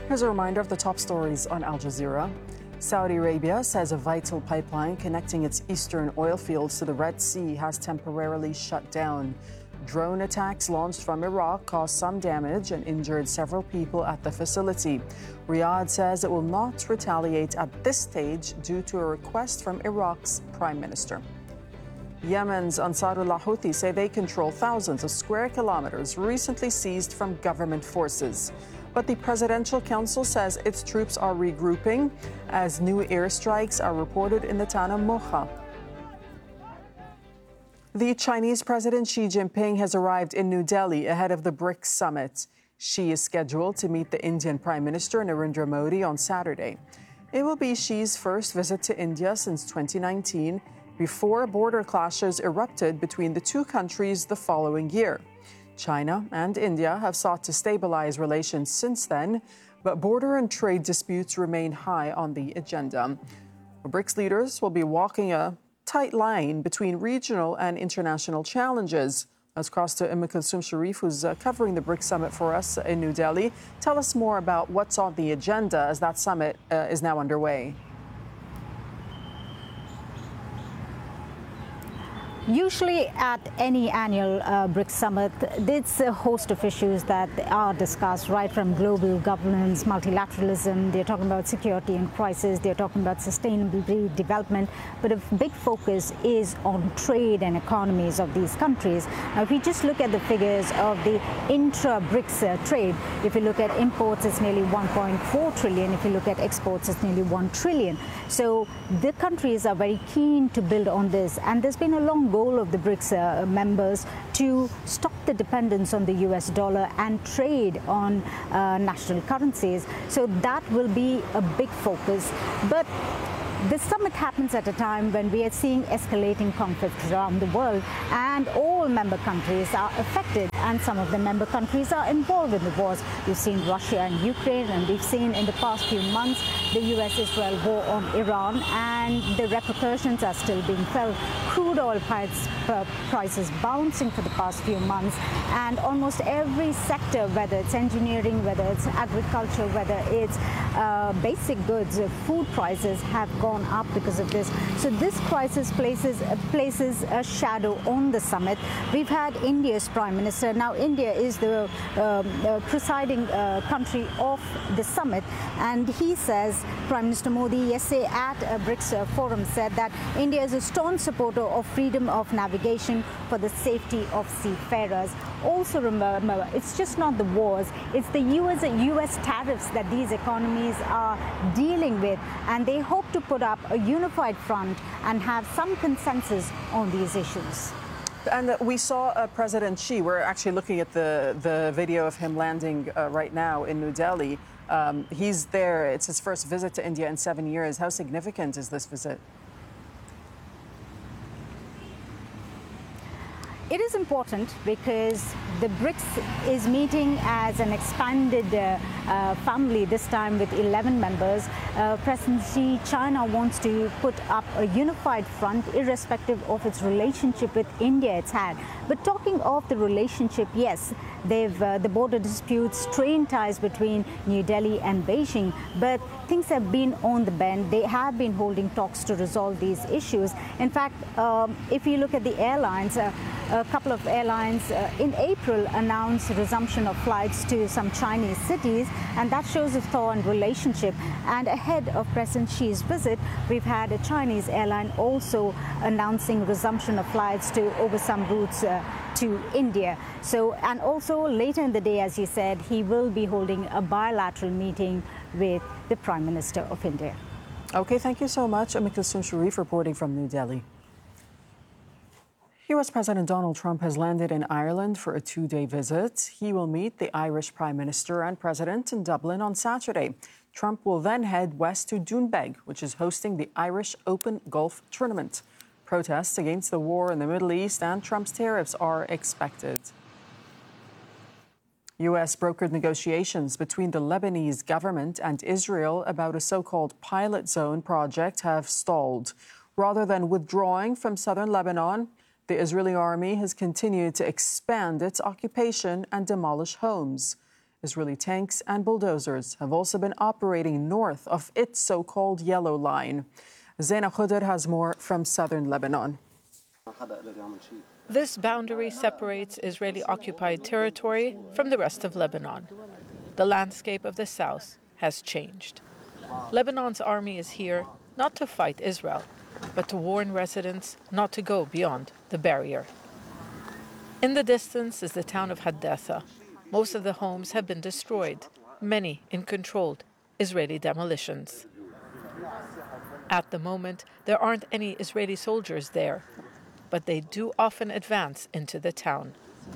Here's a reminder of the top stories on Al Jazeera. Saudi Arabia says a vital pipeline connecting its eastern oil fields to the Red Sea has temporarily shut down. Drone attacks launched from Iraq caused some damage and injured several people at the facility. Riyadh says it will not retaliate at this stage due to a request from Iraq's prime minister. Yemen's Ansarullah Houthi say they control thousands of square kilometers recently seized from government forces. But the Presidential Council says its troops are regrouping as new airstrikes are reported in the town of Mocha. The Chinese President Xi Jinping has arrived in New Delhi ahead of the BRICS summit. Xi is scheduled to meet the Indian Prime Minister Narendra Modi on Saturday. It will be Xi's first visit to India since 2019, before border clashes erupted between the two countries the following year. China and India have sought to stabilize relations since then, but border and trade disputes remain high on the agenda. BRICS leaders will be walking a tight line between regional and international challenges. Let's cross to Kulsum Sharif, who's covering the BRICS summit for us in New Delhi. Tell us more about what's on the agenda as that summit is now underway. Usually at any annual BRICS summit, it's a host of issues that are discussed, right from global governance, multilateralism, they're talking about security and crisis, they're talking about sustainable development, but a big focus is on trade and economies of these countries. Now, if we just look at the figures of the intra-BRICS trade, if you look at imports, it's nearly 1.4 trillion. If you look at exports, it's nearly 1 trillion. So the countries are very keen to build on this, and there's been a long goal of the BRICS members to stop the dependence on the US dollar and trade on national currencies. So that will be a big focus. But this summit happens at a time when we are seeing escalating conflicts around the world, and all member countries are affected, and some of the member countries are involved in the wars. We've seen Russia and Ukraine, and we've seen in the past few months the US-Israel war on Iran, and the repercussions are still being felt. Crude oil prices bouncing for the past few months, and almost every sector, whether it's engineering, whether it's agriculture, whether it's basic goods, food prices have gone up because of this. So this crisis places a shadow on the summit. We've had India's Prime Minister. Now, India is the presiding country of the summit, and he says, Prime Minister Modi yesterday at a BRICS forum said that India is a staunch supporter of freedom of navigation for the safety of seafarers. Also remember, it's just not the wars, it's the US tariffs that these economies are dealing with, and they hope to put up a unified front and have some consensus on these issues. And we saw President Xi. We're actually looking at the video of him landing right now in New Delhi. He's there. It's his first visit to India in 7 years. How significant is this visit? It is important because the BRICS is meeting as an expanded family, this time with 11 members. President Xi, China wants to put up a unified front irrespective of its relationship with India it's had. But talking of the relationship, yes, the border disputes, strained ties between New Delhi and Beijing, but things have been on the bend. They have been holding talks to resolve these issues. In fact, if you look at the airlines, a couple of airlines in April announced resumption of flights to some Chinese cities, and that shows a thawed relationship. And ahead of President Xi's visit, we've had a Chinese airline also announcing resumption of flights to over some routes to India. So, and also later in the day, as you said, he will be holding a bilateral meeting with the Prime Minister of India. Okay, thank you so much. Kulsum Sharif reporting from New Delhi. U.S. President Donald Trump has landed in Ireland for a 2-day visit. He will meet the Irish Prime Minister and President in Dublin on Saturday. Trump will then head west to Doonbeg, which is hosting the Irish Open Golf Tournament. Protests against the war in the Middle East and Trump's tariffs are expected. U.S. brokered negotiations between the Lebanese government and Israel about a so-called pilot zone project have stalled. Rather than withdrawing from southern Lebanon, the Israeli army has continued to expand its occupation and demolish homes. Israeli tanks and bulldozers have also been operating north of its so-called Yellow Line. Zaina Khudr has more from southern Lebanon. This boundary separates Israeli-occupied territory from the rest of Lebanon. The landscape of the south has changed. Lebanon's army is here not to fight Israel, but to warn residents not to go beyond the barrier. In the distance is the town of Haddatha. Most of the homes have been destroyed, many in controlled Israeli demolitions. At the moment, there aren't any Israeli soldiers there, but they do often advance into the town.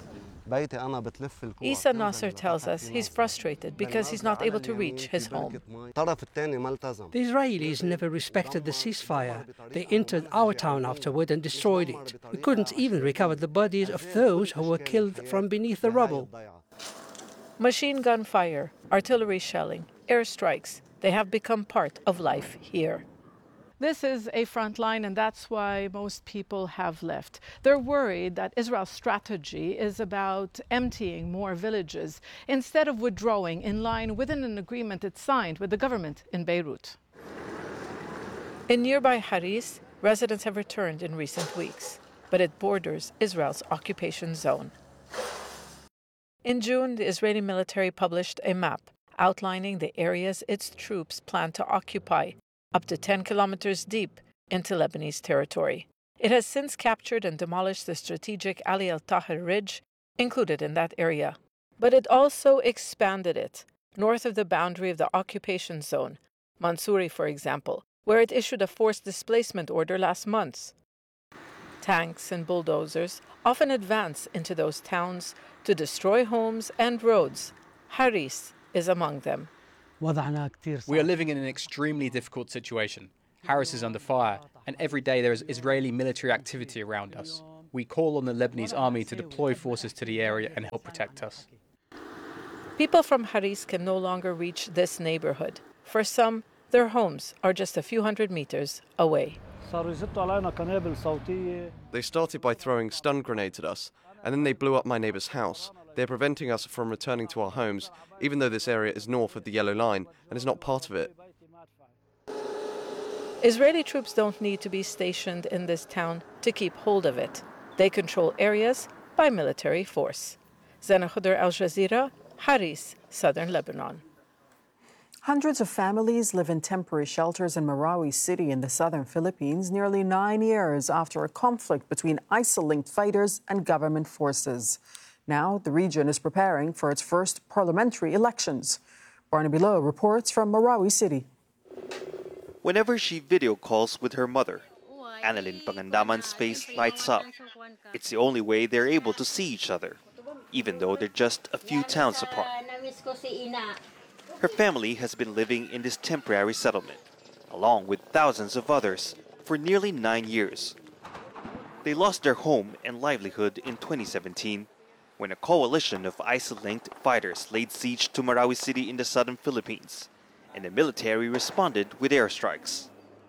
Isa Nasser tells us he's frustrated because he's not able to reach his home. The Israelis never respected the ceasefire. They entered our town afterward and destroyed it. We couldn't even recover the bodies of those who were killed from beneath the rubble. Machine gun fire, artillery shelling, airstrikes, they have become part of life here. This is a front line, and that's why most people have left. They're worried that Israel's strategy is about emptying more villages instead of withdrawing in line with an agreement it signed with the government in Beirut. In nearby Haris, residents have returned in recent weeks, but it borders Israel's occupation zone. In June, the Israeli military published a map outlining the areas its troops plan to occupy, up to 10 kilometers deep into Lebanese territory. It has since captured and demolished the strategic Ali al-Tahir Ridge, included in that area. But it also expanded it, north of the boundary of the occupation zone, Mansouri, for example, where it issued a forced displacement order last month. Tanks and bulldozers often advance into those towns to destroy homes and roads. Haris is among them. We are living in an extremely difficult situation. Haris is under fire, and every day there is Israeli military activity around us. We call on the Lebanese army to deploy forces to the area and help protect us. People from Haris can no longer reach this neighborhood. For some, their homes are just a few hundred meters away. They started by throwing stun grenades at us, and then they blew up my neighbor's house. They're preventing us from returning to our homes, even though this area is north of the Yellow Line and is not part of it. Israeli troops don't need to be stationed in this town to keep hold of it. They control areas by military force. Zaina Khudr, Al Jazeera, Haris, southern Lebanon. Hundreds of families live in temporary shelters in Marawi City in the southern Philippines nearly 9 years after a conflict between ISIL-linked fighters and government forces. Now, the region is preparing for its first parliamentary elections. Barnaby Lowe reports from Marawi City. Whenever she video calls with her mother, Annalyn Pangandaman's face lights up. It's the only way they're able to see each other, even though they're just a few towns apart. Her family has been living in this temporary settlement, along with thousands of others, for nearly 9 years. They lost their home and livelihood in 2017 when a coalition of ISIL-linked fighters laid siege to Marawi City in the southern Philippines, and the military responded with airstrikes.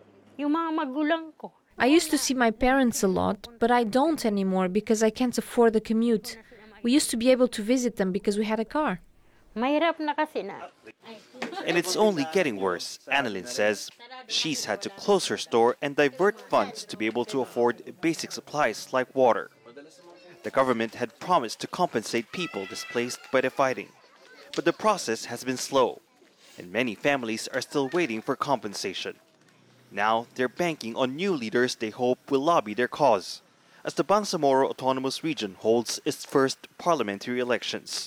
I used to see my parents a lot, but I don't anymore because I can't afford the commute. We used to be able to visit them because we had a car. And it's only getting worse, Annalyn says. She's had to close her store and divert funds to be able to afford basic supplies like water. The government had promised to compensate people displaced by the fighting, but the process has been slow, and many families are still waiting for compensation. Now they're banking on new leaders they hope will lobby their cause, as the Bangsamoro Autonomous Region holds its first parliamentary elections.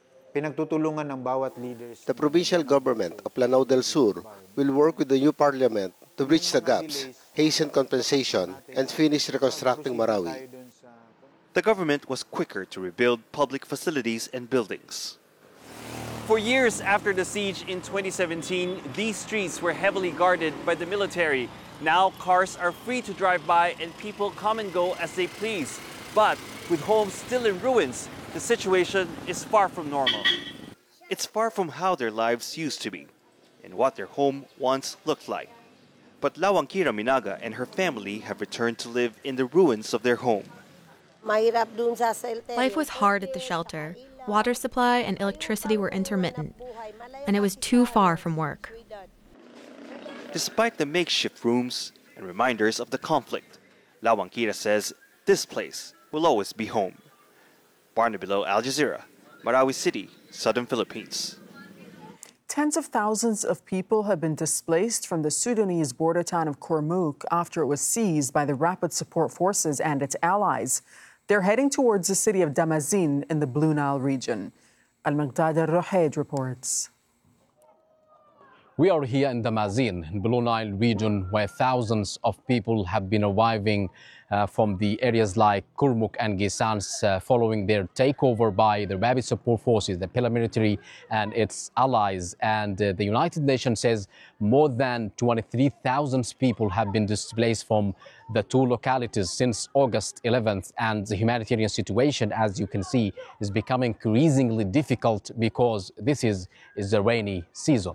The provincial government of Lanao del Sur will work with the new parliament to bridge the gaps, hasten compensation, and finish reconstructing Marawi. The government was quicker to rebuild public facilities and buildings. For years after the siege in 2017, these streets were heavily guarded by the military. Now cars are free to drive by and people come and go as they please. But with homes still in ruins, the situation is far from normal. It's far from how their lives used to be and what their home once looked like. But Lawang Kira Minaga and her family have returned to live in the ruins of their home. Life was hard at the shelter. water supply and electricity were intermittent, and it was too far from work. Despite the makeshift rooms and reminders of the conflict, Lawang Kira says this place will always be home. Barnaby Lo, Al Jazeera, Marawi City, Southern Philippines. Tens of thousands of people have been displaced from the Sudanese border town of Kurmuk after it was seized by the Rapid Support Forces and its allies. They're heading towards the city of Damazin in the Blue Nile region. Al-Maghdad Al-Rohaid reports. We are here in Damazin, in Blue Nile region, where thousands of people have been arriving from the areas like Kurmuk and Gisans following their takeover by the Rapid Support Forces, the paramilitary and its allies. And the United Nations says more than 23,000 people have been displaced from the two localities since August 11th. And the humanitarian situation, as you can see, is becoming increasingly difficult because this is the rainy season.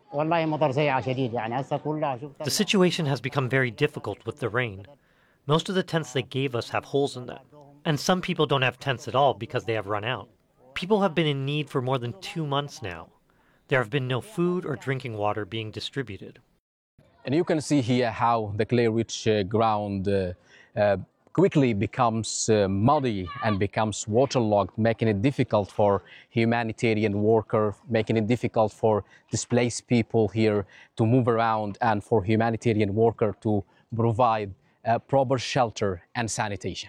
The situation has become very difficult with the rain. Most of the tents they gave us have holes in them, and some people don't have tents at all because they have run out. People have been in need for more than 2 months now. There have been no food or drinking water being distributed. And you can see here how the clay-rich ground quickly becomes muddy and becomes waterlogged, making it difficult for humanitarian workers, making it difficult for displaced people here to move around and for humanitarian workers to provide proper shelter and sanitation.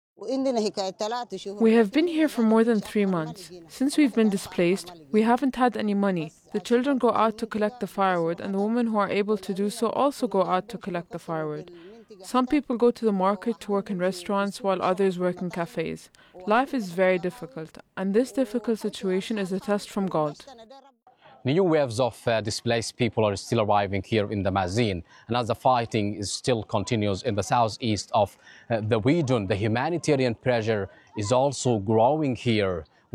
We have been here for more than 3 months. Since we've been displaced, we haven't had any money. The children go out to collect the firewood, and the women who are able to do so also go out to collect the firewood. Some people go to the market to work in restaurants while others work in cafes. Life is very difficult, and this difficult situation is a test from God. New waves of displaced people are still arriving here in Damazin, and as the fighting still continues in the southeast of the region, the humanitarian pressure is also growing here.